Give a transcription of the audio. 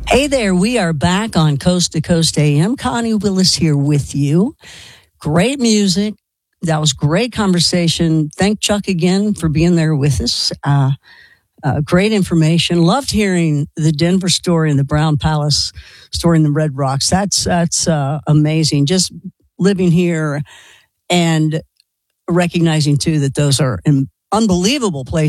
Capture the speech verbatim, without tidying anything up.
Hey there, we are back on Coast to Coast A M. Connie Willis here with you. Great music. That was great conversation. Thank Chuck again for being there with us. Uh, uh, great information. Loved hearing the Denver story and the Brown Palace story in the Red Rocks. That's that's uh, amazing. Just living here and recognizing too that those are unbelievable places.